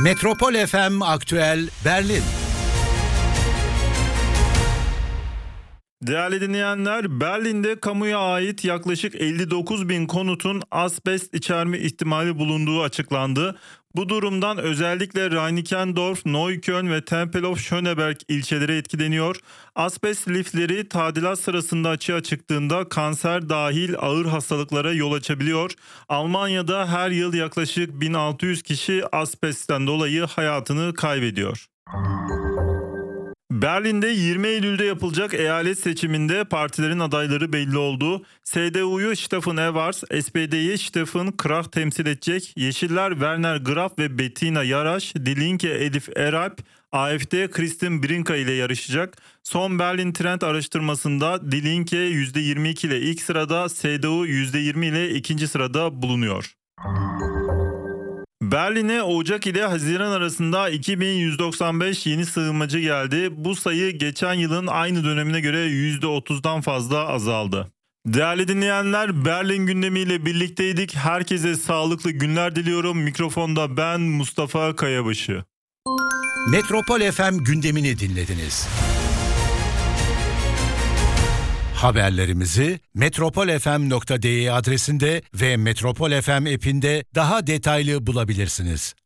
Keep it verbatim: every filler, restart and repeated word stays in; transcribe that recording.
Metropol F M Aktüel Berlin. Değerli dinleyenler, Berlin'de kamuya ait yaklaşık elli dokuz bin konutun asbest içerme ihtimali bulunduğu açıklandı. Bu durumdan özellikle Reinickendorf, Neukölln ve Tempelhof-Schöneberg ilçeleri etkileniyor. Asbest lifleri tadilat sırasında açığa çıktığında kanser dahil ağır hastalıklara yol açabiliyor. Almanya'da her yıl yaklaşık bin altı yüz kişi asbestten dolayı hayatını kaybediyor. Berlin'de yirmi Eylül'de yapılacak eyalet seçiminde partilerin adayları belli oldu. S D U'yu Steffen Evers, S P D'yi Steffen Krach temsil edecek. Yeşiller Werner Graf ve Bettina Jarasch, Die Linke Elif Eralp, A F D Christine Brinker ile yarışacak. Son Berlin Trend araştırmasında Die Linke yüzde yirmi iki ile ilk sırada, S D U yüzde yirmi ile ikinci sırada bulunuyor. Berlin'e Ocak ile Haziran arasında iki bin yüz doksan beş yeni sığınmacı geldi. Bu sayı geçen yılın aynı dönemine göre yüzde otuzdan fazla azaldı. Değerli dinleyenler, Berlin gündemiyle birlikteydik. Herkese sağlıklı günler diliyorum. Mikrofonda ben Mustafa Kayabaşı. Metropol F M gündemini dinlediniz. Haberlerimizi metropol f m nokta d e adresinde ve Metropol F M app'inde daha detaylı bulabilirsiniz.